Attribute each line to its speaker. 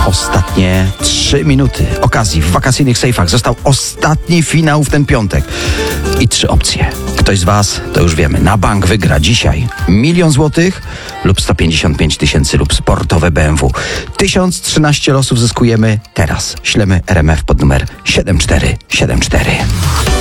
Speaker 1: Ostatnie 3 minuty okazji w wakacyjnych sejfach. Został ostatni finał w ten piątek. I 3 opcje. Ktoś z was, to już wiemy, na bank wygra dzisiaj 1 000 000 złotych lub 155 000 lub sportowe BMW. 1013 losów zyskujemy teraz. Ślemy RMF pod numer 7474.